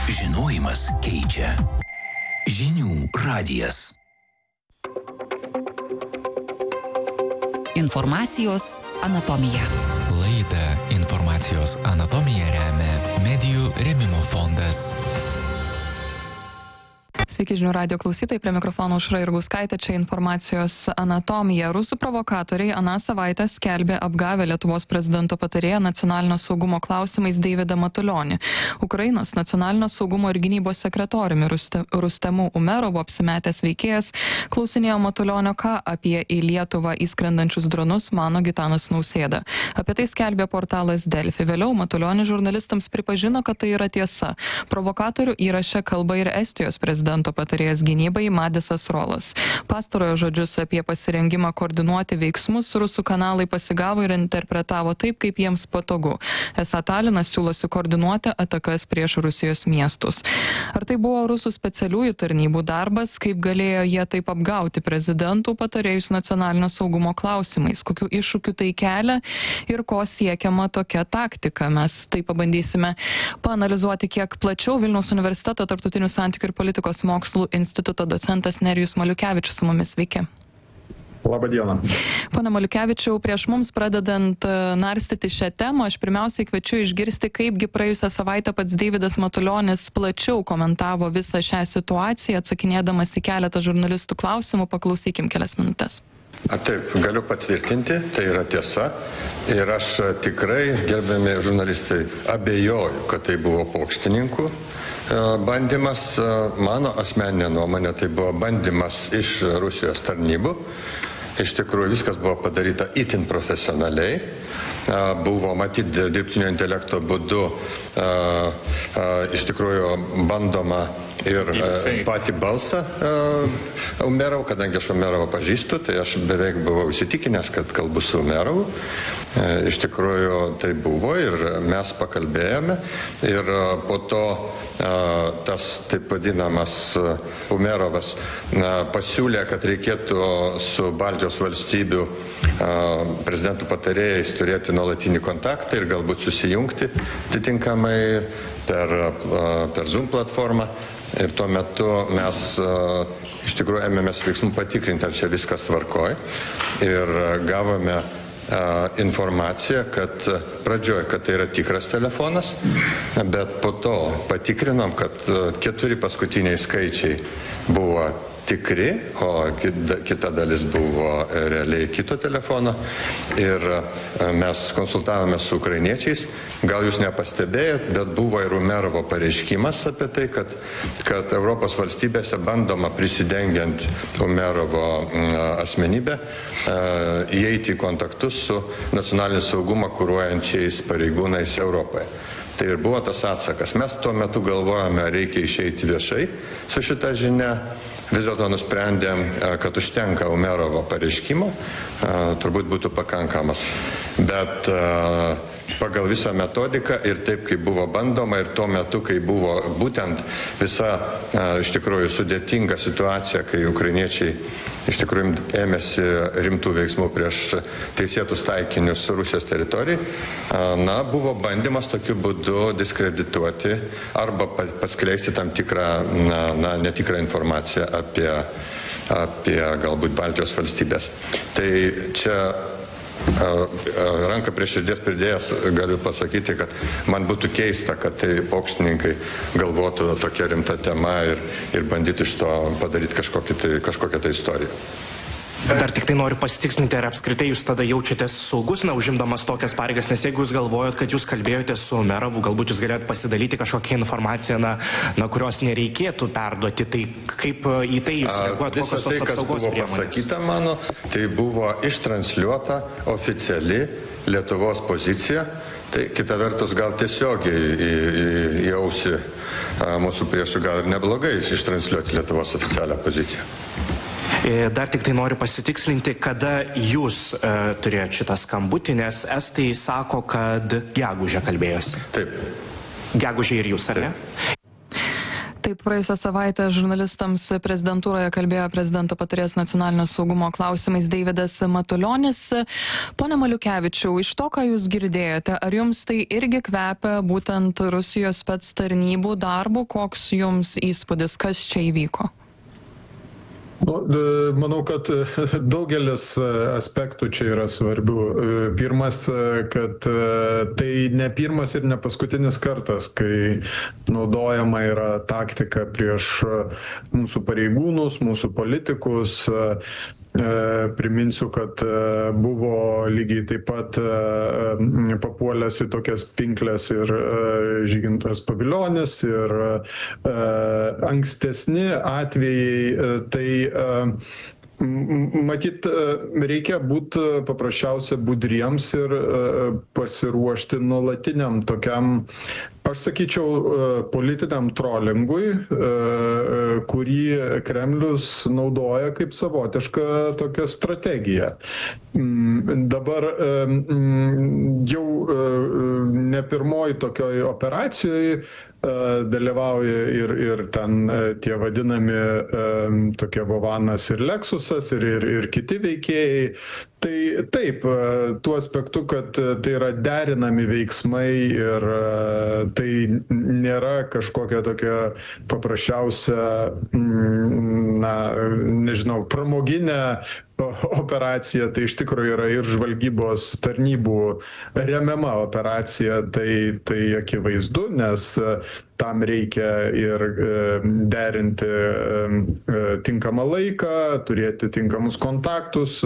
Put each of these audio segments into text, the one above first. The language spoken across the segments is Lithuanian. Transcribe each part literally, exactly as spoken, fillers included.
Žinojimas keičia. Žinių radijas. Informacijos anatomija. Laidą Informacijos anatomija remia Medijų rėmimo fondas. Sveiki žinių radijo klausytojai, prie mikrofono Aušra Jurgauskaitė, čia Informacijos anatomija. Rusų provokatoriai aną savaitę skelbė apgavę Lietuvos prezidento patarėją nacionalinio saugumo klausimais Deividą Matulionį. Ukrainos nacionalinio saugumo ir gynybos sekretoriumi Rustemu Umerovu apsimetęs veikėjas klausinėjo Matulionio, ką apie į Lietuvą įskrendančius dronus mano Gitanas Nausėda. Apie tai skelbė portalas Delfi. Vėliau Matulionis žurnalistams pripažino, kad tai yra tiesa. Provokatorių įraše kalba ir Estijos prezidento patarėjas gynybai Madisas Rolas. Pastarojo žodžius apie pasirengimą koordinuoti veiksmus rusų kanalai pasigavo ir interpretavo taip, kaip jiems patogu. Esą Talinas siūlosi koordinuoti atakas prieš Rusijos miestus. Ar tai buvo rusų specialiųjų tarnybų darbas, kaip galėjo jie taip apgauti prezidentų patarėjus nacionalinio saugumo klausimais, kokių iššūkių tai kelia ir ko siekiama tokia taktika. Mes tai pabandysime paanalizuoti kiek plačiau. Vilniaus universiteto tarptautinių santykių ir politikos mokslų instituto docentas Nerijus Maliukevičius su mumis. Sveiki. Labą dieną. Pone Maliukevičiau, prieš mums pradedant narstyti šią temą, aš pirmiausiai kviečiu išgirsti, kaipgi praėjusią savaitę pats Deividas Matulionis plačiau komentavo visą šią situaciją, atsakinėdamas į keletą žurnalistų klausimų. Paklausykim kelias minutės. A, taip, galiu patvirtinti, tai yra tiesa. Ir aš tikrai, gerbiami žurnalistai, abejoju, kad tai buvo pokštininkų bandymas. Mano asmeninė nuomonė, tai buvo bandymas iš Rusijos tarnybų. Iš tikrųjų, viskas buvo padaryta itin profesionaliai. Buvo matyti dirbtinio intelekto būdu iš tikrųjų bandoma ir patį balsą Umerovo, kadangi aš Umerovą pažįstu, tai aš beveik buvau įsitikinęs, kad kalbu su Umerovu. Iš tikrųjų tai buvo ir mes pakalbėjome ir po to tas taip vadinamas Umerovas pasiūlė, kad reikėtų su Baltijos valstybių prezidentų patarėjais turėti nuolatinį kontaktą ir galbūt susijungti atitinkamai per, per Zoom platformą. Ir tuo metu mes iš tikrųjų ėmėmės veiksmų patikrinti, ar čia viskas tvarkoj. Ir gavome informaciją, kad pradžioj, kad tai yra tikras telefonas, bet po to patikrinom, kad keturi paskutiniai skaičiai buvo tikri, o kita dalis buvo realiai kito telefono. Ir mes konsultavome su ukrainiečiais. Gal jūs nepastebėjot, bet buvo ir Umerovo pareiškimas apie tai, kad, kad Europos valstybėse bandoma prisidengiant Umerovo asmenybę įeiti į kontaktus su nacionalinį saugumą kuruojančiais pareigūnais Europoje. Tai ir buvo tas atsakas. Mes tuo metu galvojame, reikia išeiti viešai su šita žinia. Vis dėlto nusprendėm, kad užtenka Umerovo pareiškimo, turbūt būtų pakankamas. Bet pagal visą metodiką ir taip, kaip buvo bandoma ir tuo metu, kai buvo būtent visa iš tikrųjų sudėtinga situacija, kai ukrainiečiai iš tikrųjų ėmėsi rimtų veiksmų prieš teisėtus taikinius Rusijos teritorijai, na, buvo bandymas tokiu būdu diskredituoti arba paskleisti tam tikrą, na, na, netikrą informaciją apie, apie galbūt Baltijos valstybės. Tai čia ranką prie širdies pridėjęs galiu pasakyti, kad man būtų keista, kad tai pokštininkai galvotų tokia rimta tema ir, ir bandytų iš to padaryti kažkokią tai, kažkokią tai istoriją. Dar tik tai noriu pasitikslinti, ar apskritai jūs tada jaučiatės saugus, na, užimdamas tokias pareigas, nes jeigu jūs galvojot, kad jūs kalbėjote su Umerovu, galbūt jūs galėjot pasidalyti kažkokią informaciją, na, na, kurios nereikėtų perduoti, tai kaip į tai jūs reaguojat, kokios tos apsaugos priemonės? Visą tai, kas buvo pasakyta mano, tai buvo ištransliuota oficiali Lietuvos pozicija. Tai kita vertus gal tiesiogiai į, į, į ausį mūsų priešų gal ir neblogai ištransliuoti Lietuvos oficialią poziciją. Dar tik tai noriu pasitikslinti, kada jūs e, turėjote šitą skambutį, nes estai sako, kad gegužę kalbėjosi. Taip. Gegužę ir jūs, ar ne? Taip, praėjusią savaitę žurnalistams prezidentūroje kalbėjo prezidento patarėjas nacionalinio saugumo klausimais Deividas Matulionis. Pone Maliukevičiau, iš to, ką jūs girdėjote, ar jums tai irgi kvepia būtent Rusijos spec tarnybų darbu? Koks jums įspūdis, kas čia įvyko? Nu, manau, kad daugelis aspektų čia yra svarbių. Pirmas, kad tai ne pirmas ir ne paskutinis kartas, kai naudojama yra taktika prieš mūsų pareigūnus, mūsų politikus. Priminsiu, kad buvo lygiai taip pat papuolęs į tokias pinkles ir Žygintas Pavilionis, ir ankstesni atvejai. Tai matyt, reikia būti paprasčiausia budriems ir pasiruošti nuolatiniam tokiam, aš sakyčiau, politiniam trolingui, kurį Kremlius naudoja kaip savotišką tokią strategiją. Dabar jau ne pirmoji tokioj operacijoje dalyvauja ir, ir ten tie vadinami tokie Vovanas ir Lexusas ir, ir, ir kiti veikėjai. Tai taip, tuo aspektu, kad tai yra derinami veiksmai ir tai nėra kažkokia tokia paprasčiausia, na, nežinau, pramoginė operacija, tai iš tikrųjų yra ir žvalgybos tarnybų remiama operacija, tai, tai akivaizdu, nes tam reikia ir derinti tinkamą laiką, turėti tinkamus kontaktus,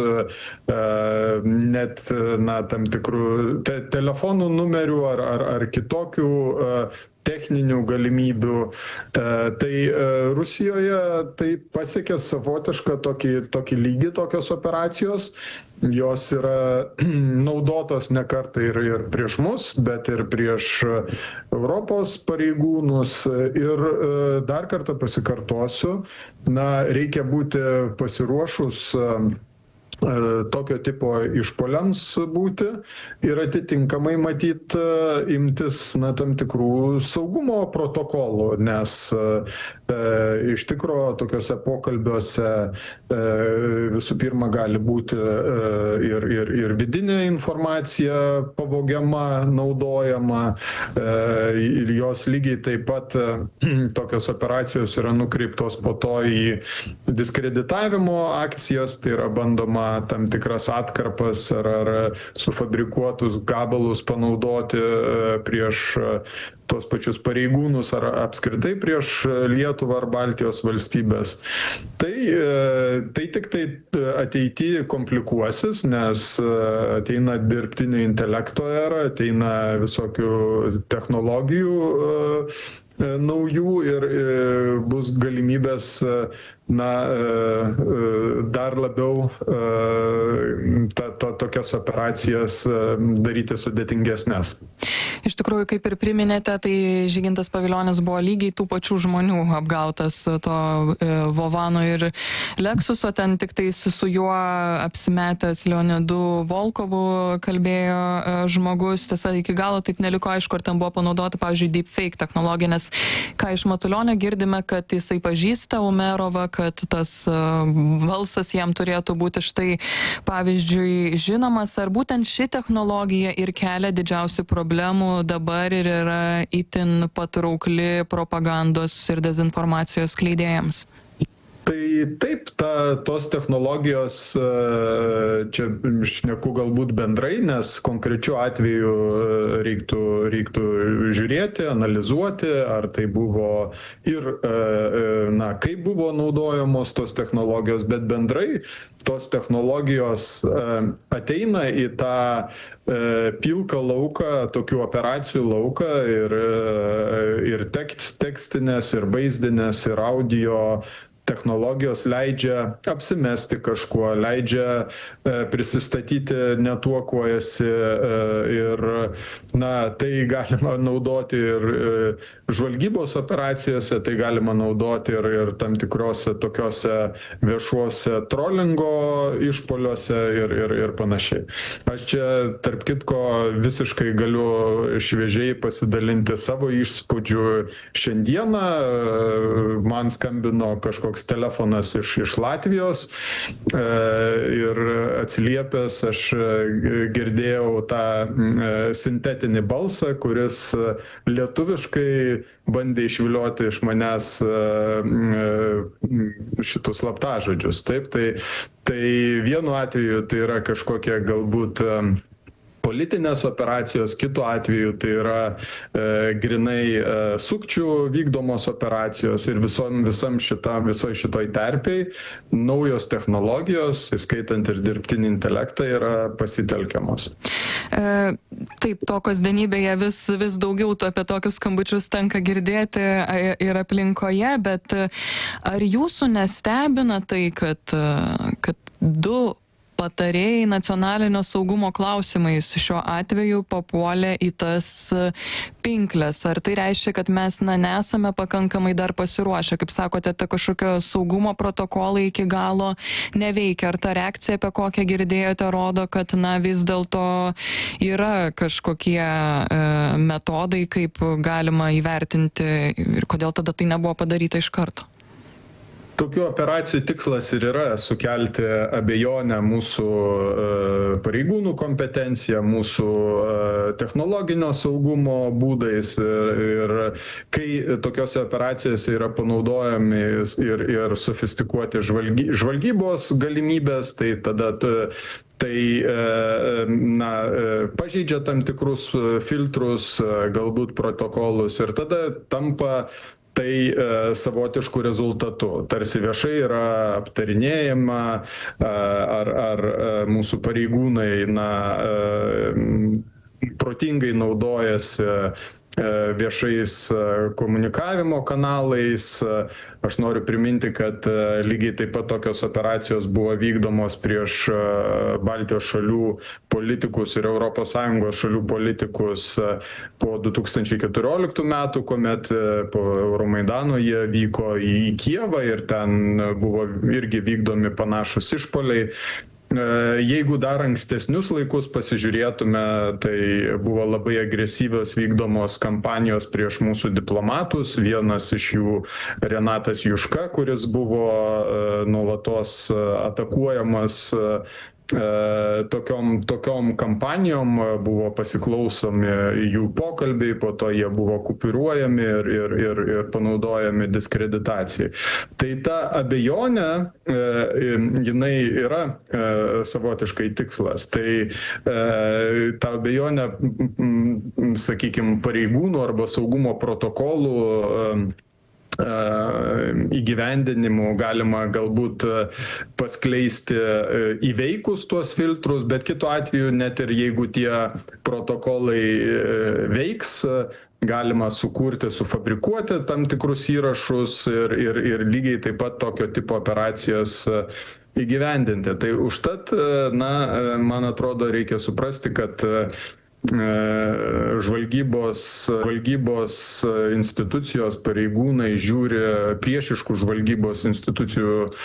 net na, tam tikrų te, telefonų numerių ar, ar, ar kitokių techninių galimybių. Tai Rusijoje tai pasiekė savotišką tokį, tokį lygį tokios operacijos. Jos yra naudotos ne kartą ir, ir prieš mus, bet ir prieš Europos pareigūnus. Ir dar kartą pasikartosiu, na, reikia būti pasiruošus tokio tipo išpoliams būti ir atitinkamai matyt imtis na, tam tikrų saugumo protokolų, nes e, iš tikro tokiuose pokalbiuose e, visų pirma gali būti e, ir, ir, ir vidinė informacija pavogiama, naudojama e, ir jos lygiai taip pat e, tokios operacijos yra nukreiptos po to į diskreditavimo akcijas, tai yra bandoma tam tikras atkarpas ar, ar sufabrikuotus gabalus panaudoti prieš tuos pačius pareigūnus ar apskritai prieš Lietuvą ar Baltijos valstybės. Tai, tai tik tai ateityje komplikuosis, nes ateina dirbtinio intelekto era, ateina visokių technologijų naujų ir bus galimybės na, dar labiau ta, ta, tokias operacijas daryti sudėtingesnės. Iš tikrųjų, kaip ir priminėte, tai Žygintas Pavilionis buvo lygiai tų pačių žmonių apgautas to Vovano ir Lexuso, ten tik tais su juo apsimetęs Leonidu Volkovu kalbėjo žmogus, tiesa, iki galo taip neliko aišku, ar ten buvo panaudota, pavyzdžiui, deepfake technologija, nes ką iš Matulionio girdime, kad jisai pažįsta Umerovą, kad tas balsas jam turėtų būti štai, pavyzdžiui, žinomas, ar būtent ši technologija ir kelia didžiausių problemų dabar ir yra itin patraukli propagandos ir dezinformacijos skleidėjams? Tai taip, ta, tos technologijos, čia šneku galbūt bendrai, nes konkrečiu atveju reiktų, reiktų žiūrėti, analizuoti, ar tai buvo ir, na, kaip buvo naudojamos tos technologijos, bet bendrai tos technologijos ateina į tą pilką lauką, tokių operacijų lauką ir, ir tekst, tekstinės, ir vaizdinės, ir audio technologijos leidžia apsimesti kažkuo, leidžia prisistatyti ne tuo, kuo esi ir, na, tai galima naudoti ir žvalgybos operacijose, tai galima naudoti ir, ir tam tikrose tokiose viešuose trolingo išpoliuose ir, ir, ir panašiai. Aš čia, tarp kitko, visiškai galiu šviežiai pasidalinti savo įspūdžių šiandieną. Man skambino kažkoks telefonas iš, iš Latvijos ir atsiliepęs aš girdėjau tą sintetinį balsą, kuris lietuviškai bandė išvilioti iš manęs šitus slaptažodžius. Taip, tai, tai vienu atveju tai yra kažkokia galbūt politinės operacijos, kitu atveju tai yra e, grinai e, sukčių vykdomos operacijos ir visom, visam šitam, visoj šitoj terpiai naujos technologijos, įskaitant ir dirbtinį intelektą, yra pasitelkiamos. E, taip, to kasdienybėje vis, vis daugiau to, apie tokius skambučius tenka girdėti ir aplinkoje, bet ar jūsų nestebina tai, kad, kad du patarėjai nacionalinio saugumo klausimais šiuo atveju papuolė į tas pinkles? Ar tai reiškia, kad mes na, nesame pakankamai dar pasiruošę? Kaip sakote, ta kažkokio saugumo protokolai iki galo neveikia. Ar ta reakcija, apie kokią girdėjote, rodo, kad na, vis dėlto yra kažkokie e, metodai, kaip galima įvertinti ir kodėl tada tai nebuvo padaryta iš karto? Tokių operacijų tikslas ir yra sukelti abejonę mūsų pareigūnų kompetenciją, mūsų technologinio saugumo būdais ir, ir kai tokiose operacijose yra panaudojami ir, ir sofistikuoti žvalgy, žvalgybos galimybės, tai tada tai na, pažeidžia tam tikrus filtrus, galbūt protokolus ir tada tampa tai e, savotiškų rezultatų. Tarsi viešai yra aptarinėjama, e, ar, ar e, mūsų pareigūnai na, e, protingai naudojasi viešais komunikavimo kanalais. Aš noriu priminti, kad lygiai taip pat tokios operacijos buvo vykdomos prieš Baltijos šalių politikus ir Europos Sąjungos šalių politikus po du tūkstančiai keturioliktų metų, kuomet po Euromaidano jie vyko į Kijevą ir ten buvo irgi vykdomi panašus išpoliai. Jeigu dar ankstesnius laikus pasižiūrėtume, tai buvo labai agresyvios vykdomos kampanijos prieš mūsų diplomatus. Vienas iš jų Renatas Juška, kuris buvo nuolatos atakuojamas tokiom, tokiom kampanijom, buvo pasiklausomi jų pokalbiai, po to jie buvo kupiruojami ir, ir, ir, ir panaudojami diskreditacijai. Tai ta abejonė, jinai yra savotiškai tikslas. Tai ta abejonė, sakykime, pareigūnų arba saugumo protokolų įgyvendinimu galima galbūt paskleisti įveikus tuos filtrus, bet kitu atveju net ir jeigu tie protokolai veiks, galima sukurti, sufabrikuoti tam tikrus įrašus ir, ir, ir lygiai taip pat tokio tipo operacijas įgyvendinti. Tai užtat, na, man atrodo, reikia suprasti, kad žvalgybos, žvalgybos institucijos pareigūnai žiūri priešiškų žvalgybos institucijų